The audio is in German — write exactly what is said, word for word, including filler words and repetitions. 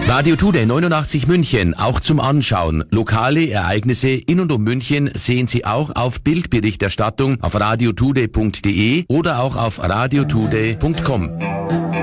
Radio Today neunundachtzig München, auch zum Anschauen. Lokale Ereignisse in und um München sehen Sie auch auf Bildberichterstattung auf radiotoday punkt de oder auch auf radiotoday punkt com.